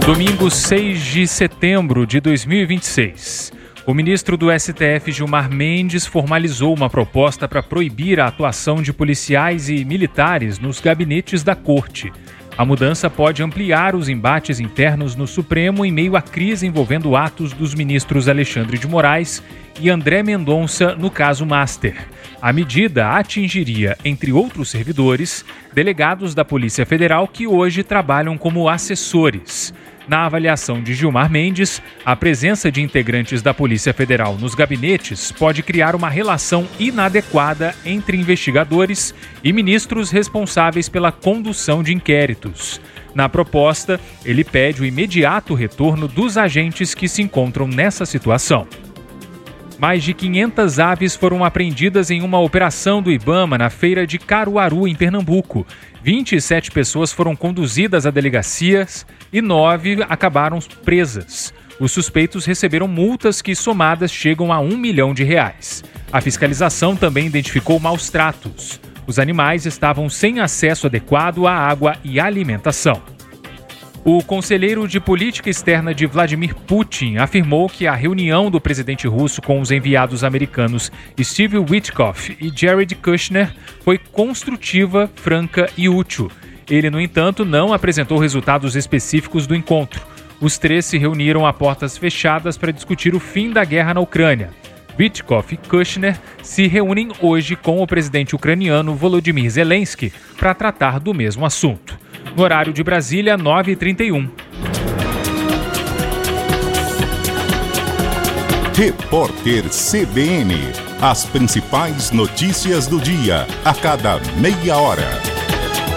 Domingo 6 de setembro de 2026. O ministro do STF, Gilmar Mendes, formalizou uma proposta para proibir a atuação de policiais e militares nos gabinetes da Corte. A mudança pode ampliar os embates internos no Supremo em meio à crise envolvendo atos dos ministros Alexandre de Moraes e André Mendonça no caso Master. A medida atingiria, entre outros servidores, delegados da Polícia Federal que hoje trabalham como assessores. Na avaliação de Gilmar Mendes, a presença de integrantes da Polícia Federal nos gabinetes pode criar uma relação inadequada entre investigadores e ministros responsáveis pela condução de inquéritos. Na proposta, ele pede o imediato retorno dos agentes que se encontram nessa situação. Mais de 500 aves foram apreendidas em uma operação do IBAMA na feira de Caruaru, em Pernambuco. 27 pessoas foram conduzidas a delegacias e 9 acabaram presas. Os suspeitos receberam multas que, somadas, chegam a R$1 milhão. A fiscalização também identificou maus tratos. Os animais estavam sem acesso adequado à água e alimentação. O conselheiro de política externa de Vladimir Putin afirmou que a reunião do presidente russo com os enviados americanos Steve Witkoff e Jared Kushner foi construtiva, franca e útil. Ele, no entanto, não apresentou resultados específicos do encontro. Os três se reuniram a portas fechadas para discutir o fim da guerra na Ucrânia. Witkoff e Kushner se reúnem hoje com o presidente ucraniano Volodymyr Zelensky para tratar do mesmo assunto. No horário de Brasília, 9h31. Repórter CBN. As principais notícias do dia, a cada meia hora.